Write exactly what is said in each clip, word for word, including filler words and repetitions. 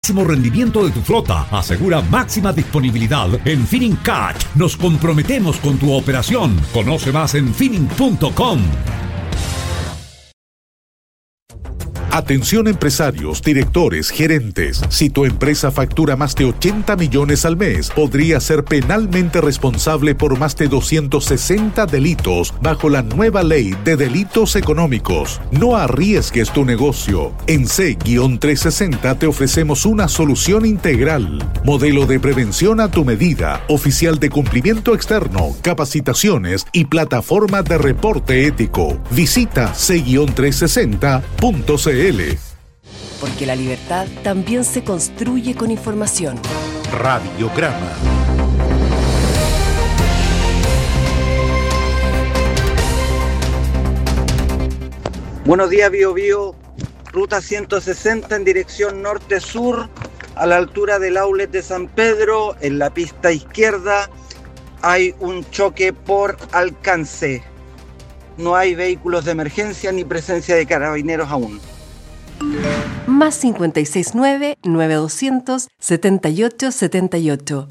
máximo rendimiento de tu flota. Asegura máxima disponibilidad en Finning Catch. Nos comprometemos con tu operación. Conoce más en finning punto com. Atención empresarios, directores, gerentes. Si tu empresa factura más de ochenta millones al mes, podría ser penalmente responsable por más de doscientos sesenta delitos bajo la nueva ley de delitos económicos. No arriesgues tu negocio. En C trescientos sesenta te ofrecemos una solución integral. Modelo de prevención a tu medida, oficial de cumplimiento externo, capacitaciones y plataforma de reporte ético. Visita C trescientos sesenta punto c l. Porque la libertad también se construye con información. Radiograma. Buenos días, Bío Bío. Ruta ciento sesenta en dirección norte-sur, a la altura del outlet de San Pedro, en la pista izquierda, hay un choque por alcance. No hay vehículos de emergencia ni presencia de carabineros aún. Más cincuenta y seis nueve, nueve doscientos, setenta y ocho setenta y ocho.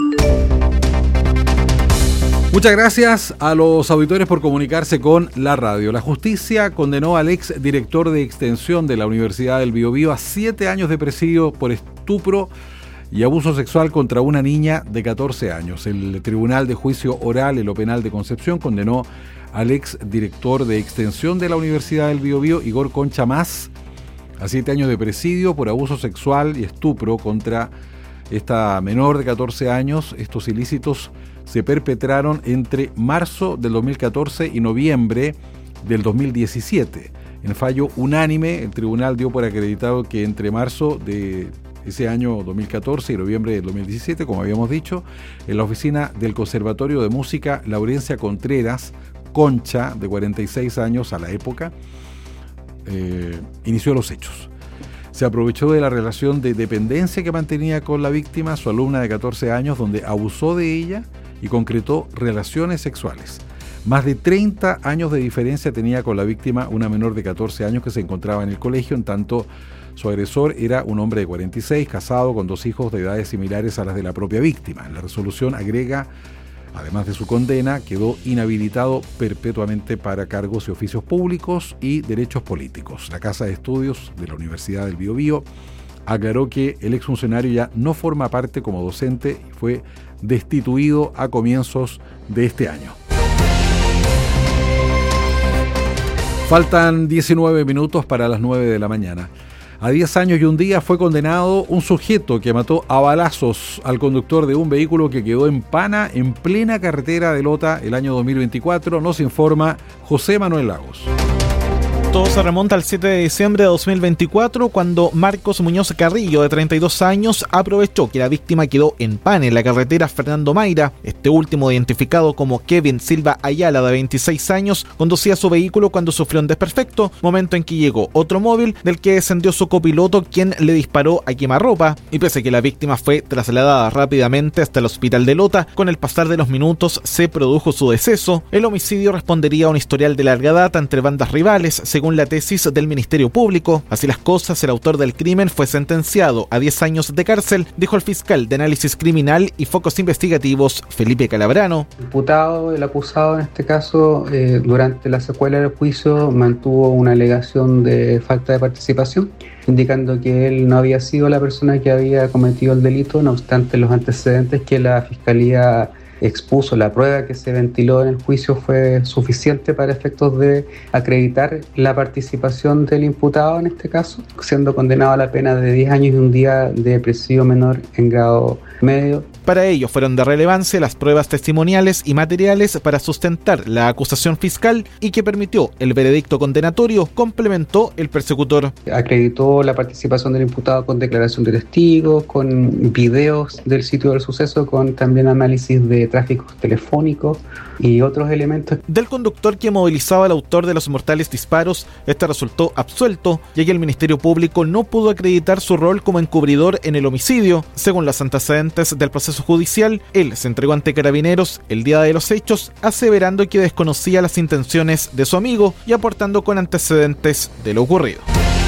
Muchas gracias a los auditores por comunicarse con la radio. La justicia condenó al ex director de extensión de la Universidad del Biobío a siete años de presidio por estupro y abuso sexual contra una niña de catorce años. El Tribunal de Juicio Oral en lo Penal de Concepción condenó al ex director de extensión de la Universidad del Biobío, Igor Concha Más, a siete años de presidio por abuso sexual y estupro contra esta menor de catorce años. Estos ilícitos se perpetraron entre marzo del dos mil catorce y noviembre del dos mil diecisiete. En fallo unánime, el tribunal dio por acreditado que entre marzo de ese año dos mil catorce y noviembre del dos mil diecisiete, como habíamos dicho, en la oficina del Conservatorio de Música Laurencia Contreras, Concha, de cuarenta y seis años a la época, Eh, inició los hechos. Se aprovechó de la relación de dependencia que mantenía con la víctima, su alumna de catorce años, donde abusó de ella y concretó relaciones sexuales. Más de treinta años de diferencia tenía con la víctima una menor de catorce años que se encontraba en el colegio, en tanto su agresor era un hombre de cuarenta y seis, casado con dos hijos de edades similares a las de la propia víctima. La resolución agrega, además de su condena, quedó inhabilitado perpetuamente para cargos y oficios públicos y derechos políticos. La Casa de Estudios de la Universidad del Biobío aclaró que el exfuncionario ya no forma parte como docente y fue destituido a comienzos de este año. Faltan diecinueve minutos para las nueve de la mañana. A diez años y un día fue condenado un sujeto que mató a balazos al conductor de un vehículo que quedó en Pana en plena carretera de Lota el año dos mil veinticuatro, nos informa José Manuel Lagos. Todo se remonta al siete de diciembre de dos mil veinticuatro, cuando Marcos Muñoz Carrillo, de treinta y dos años, aprovechó que la víctima quedó en Pana en la carretera Fernando Mayra. Este último, identificado como Kevin Silva Ayala, de veintiséis años, conducía su vehículo cuando sufrió un desperfecto, momento en que llegó otro móvil del que descendió su copiloto, quien le disparó a quemarropa, y pese a que la víctima fue trasladada rápidamente hasta el hospital de Lota, con el pasar de los minutos se produjo su deceso. El homicidio respondería a un historial de larga data entre bandas rivales, según la tesis del Ministerio Público. Así las cosas, el autor del crimen fue sentenciado a diez años de cárcel, dijo el fiscal de análisis criminal y focos investigativos, Felipe Calabrano. El imputado, el acusado en este caso, eh, durante la secuela del juicio mantuvo una alegación de falta de participación, indicando que él no había sido la persona que había cometido el delito, no obstante los antecedentes que la Fiscalía expuso, la prueba que se ventiló en el juicio fue suficiente para efectos de acreditar la participación del imputado en este caso, siendo condenado a la pena de diez años y un día de presidio menor en grado medio. Para ello fueron de relevancia las pruebas testimoniales y materiales para sustentar la acusación fiscal y que permitió el veredicto condenatorio, complementó el persecutor. Acreditó la participación del imputado con declaración de testigos, con videos del sitio del suceso, con también análisis de tráficos telefónicos y otros elementos. Del conductor que movilizaba al autor de los mortales disparos, este resultó absuelto, ya que el Ministerio Público no pudo acreditar su rol como encubridor en el homicidio. Según los antecedentes del proceso judicial, él se entregó ante carabineros el día de los hechos, aseverando que desconocía las intenciones de su amigo y aportando con antecedentes de lo ocurrido.